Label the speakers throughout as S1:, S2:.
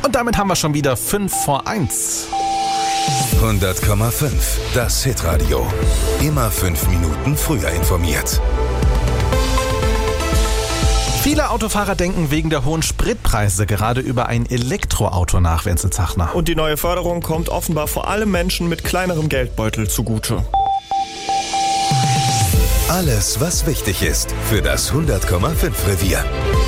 S1: Und damit haben wir schon wieder 5 vor 1.
S2: 100,5. Das Hitradio. Immer 5 Minuten früher informiert.
S1: Viele Autofahrer denken wegen der hohen Spritpreise gerade über ein Elektroauto nach, Wenzel Zachner.
S3: Und die neue Förderung kommt offenbar vor allem Menschen mit kleinerem Geldbeutel zugute.
S2: Alles, was wichtig ist für das 100,5 Revier.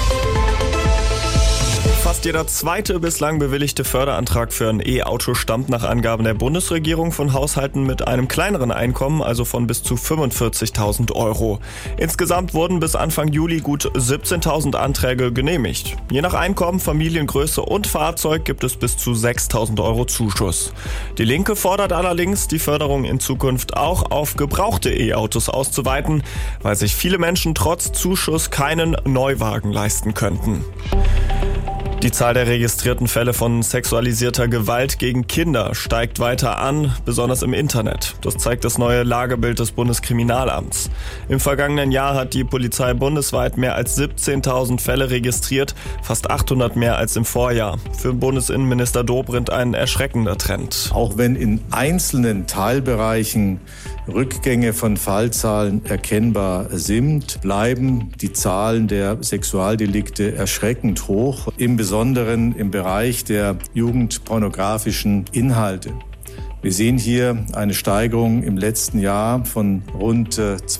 S3: Fast jeder zweite bislang bewilligte Förderantrag für ein E-Auto stammt nach Angaben der Bundesregierung von Haushalten mit einem kleineren Einkommen, also von bis zu 45.000 Euro. Insgesamt wurden bis Anfang Juli gut 17.000 Anträge genehmigt. Je nach Einkommen, Familiengröße und Fahrzeug gibt es bis zu 6.000 Euro Zuschuss. Die Linke fordert allerdings, die Förderung in Zukunft auch auf gebrauchte E-Autos auszuweiten, weil sich viele Menschen trotz Zuschuss keinen Neuwagen leisten könnten. Die Zahl der registrierten Fälle von sexualisierter Gewalt gegen Kinder steigt weiter an, besonders im Internet. Das zeigt das neue Lagebild des Bundeskriminalamts. Im vergangenen Jahr hat die Polizei bundesweit mehr als 17.000 Fälle registriert, fast 800 mehr als im Vorjahr. Für Bundesinnenminister Dobrindt ein erschreckender Trend.
S4: Auch wenn in einzelnen Teilbereichen Rückgänge von Fallzahlen erkennbar sind, bleiben die Zahlen der Sexualdelikte erschreckend hoch, im Besonderen im Bereich der jugendpornografischen Inhalte. Wir sehen hier eine Steigerung im letzten Jahr von rund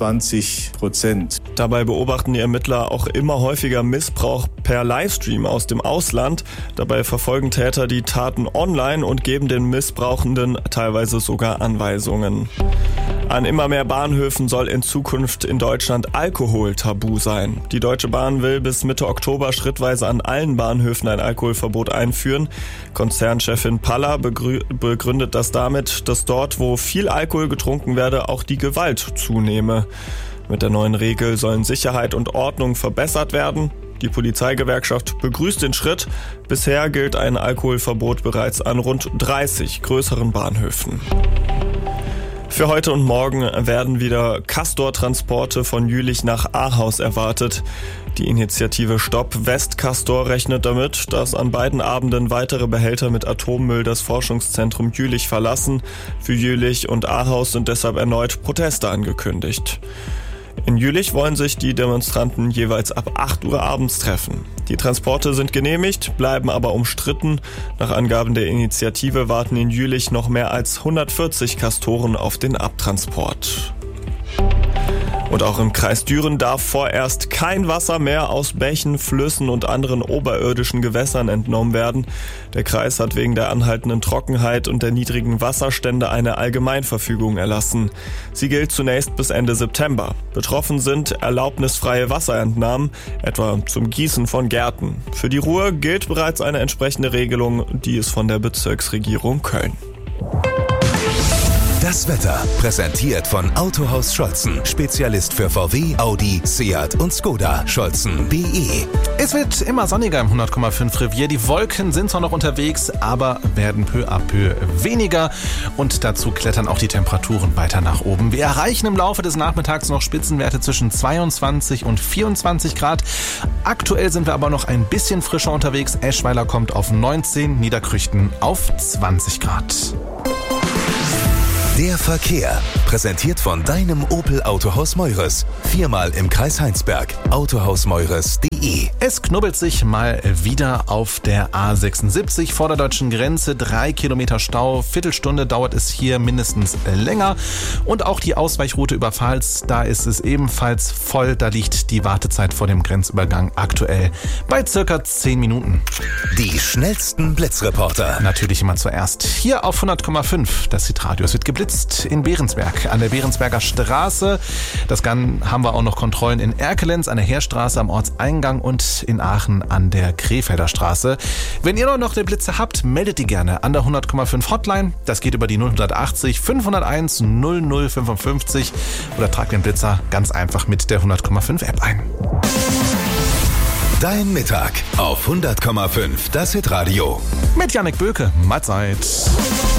S4: 20%.
S3: Dabei beobachten die Ermittler auch immer häufiger Missbrauch per Livestream aus dem Ausland. Dabei verfolgen Täter die Taten online und geben den Missbrauchenden teilweise sogar Anweisungen. An immer mehr Bahnhöfen soll in Zukunft in Deutschland Alkohol tabu sein. Die Deutsche Bahn will bis Mitte Oktober schrittweise an allen Bahnhöfen ein Alkoholverbot einführen. Konzernchefin Paller begründet das damit, dass dort, wo viel Alkohol getrunken werde, auch die Gewalt zunehme. Mit der neuen Regel sollen Sicherheit und Ordnung verbessert werden. Die Polizeigewerkschaft begrüßt den Schritt. Bisher gilt ein Alkoholverbot bereits an rund 30 größeren Bahnhöfen. Für heute und morgen werden wieder Castor-Transporte von Jülich nach Ahaus erwartet. Die Initiative Stopp West-Castor rechnet damit, dass an beiden Abenden weitere Behälter mit Atommüll das Forschungszentrum Jülich verlassen. Für Jülich und Ahaus sind deshalb erneut Proteste angekündigt. In Jülich wollen sich die Demonstranten jeweils ab 8 Uhr abends treffen. Die Transporte sind genehmigt, bleiben aber umstritten. Nach Angaben der Initiative warten in Jülich noch mehr als 140 Castoren auf den Abtransport. Und auch im Kreis Düren darf vorerst kein Wasser mehr aus Bächen, Flüssen und anderen oberirdischen Gewässern entnommen werden. Der Kreis hat wegen der anhaltenden Trockenheit und der niedrigen Wasserstände eine Allgemeinverfügung erlassen. Sie gilt zunächst bis Ende September. Betroffen sind erlaubnisfreie Wasserentnahmen, etwa zum Gießen von Gärten. Für die Ruhr gilt bereits eine entsprechende Regelung, die ist von der Bezirksregierung Köln.
S2: Das Wetter präsentiert von Autohaus Scholzen. Spezialist für VW, Audi, Seat und Skoda. Scholzen.de.
S1: Es wird immer sonniger im 100,5 Revier. Die Wolken sind zwar noch unterwegs, aber werden peu à peu weniger. Und dazu klettern auch die Temperaturen weiter nach oben. Wir erreichen im Laufe des Nachmittags noch Spitzenwerte zwischen 22 und 24 Grad. Aktuell sind wir aber noch ein bisschen frischer unterwegs. Eschweiler kommt auf 19, Niederkrüchten auf 20 Grad.
S2: Der Verkehr, präsentiert von deinem Opel Autohaus Meures. 4-mal im Kreis Heinsberg. Autohausmeures.de.
S1: Es knubbelt sich mal wieder auf der A76 vor der deutschen Grenze. 3 Kilometer Stau, Viertelstunde dauert es hier mindestens länger. Und auch die Ausweichroute über Pfalz, da ist es ebenfalls voll. Da liegt die Wartezeit vor dem Grenzübergang aktuell bei circa 10 Minuten.
S2: Die schnellsten Blitzreporter.
S1: Natürlich immer zuerst hier auf 100,5. Das Hitradio. Es wird geblitzt in Behrensberg, an der Behrensberger Straße. Das haben wir auch noch Kontrollen in Erkelenz, an der Heerstraße am Ortseingang und in Aachen an der Krefelder Straße. Wenn ihr noch eine Blitze habt, meldet die gerne an der 100,5 Hotline. Das geht über die 080 501 0055 oder tragt den Blitzer ganz einfach mit der 100,5 App ein.
S2: Dein Mittag auf 100,5, das Hitradio.
S1: Mit Jannik Böke, Mahlzeit.